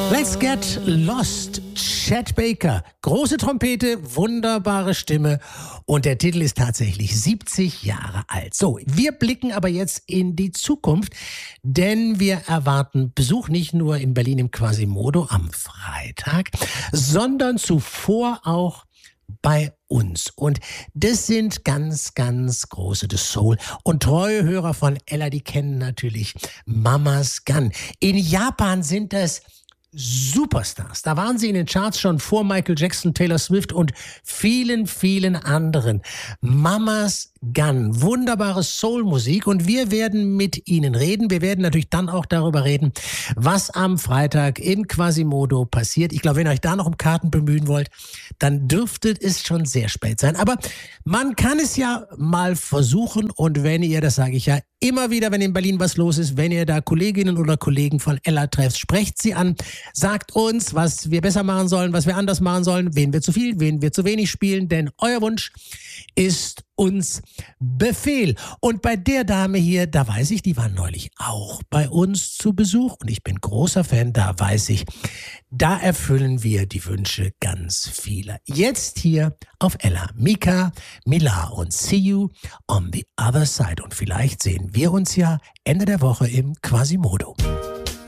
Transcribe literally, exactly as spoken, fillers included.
Let's Get Lost, Chet Baker. Große Trompete, wunderbare Stimme und der Titel ist tatsächlich siebzig Jahre alt. So, wir blicken aber jetzt in die Zukunft, denn wir erwarten Besuch nicht nur in Berlin im Quasimodo am Freitag, sondern zuvor auch bei uns. Und das sind ganz, ganz große The Soul. Und treue Hörer von Ella, die kennen natürlich Mama's Gun. In Japan sind das Superstars. Da waren sie in den Charts schon vor Michael Jackson, Taylor Swift und vielen, vielen anderen. Mama's Gun, wunderbare Soul-Musik und wir werden mit ihnen reden. Wir werden natürlich dann auch darüber reden, was am Freitag im Quasimodo passiert. Ich glaube, wenn ihr euch da noch um Karten bemühen wollt, dann dürfte es schon sehr spät sein. Aber man kann es ja mal versuchen und wenn ihr, das sage ich ja immer wieder, wenn in Berlin was los ist, wenn ihr da Kolleginnen oder Kollegen von Ella trefft, sprecht sie an, sagt uns, was wir besser machen sollen, was wir anders machen sollen, wen wir zu viel, wen wir zu wenig spielen, denn euer Wunsch ist uns Befehl. Und bei der Dame hier, da weiß ich, die war neulich auch bei uns zu Besuch und ich bin großer Fan, da weiß ich, da erfüllen wir die Wünsche ganz vieler. Jetzt hier auf Ella, Mika, Mila und See You on the Other Side. Und vielleicht sehen wir uns ja Ende der Woche im Quasimodo.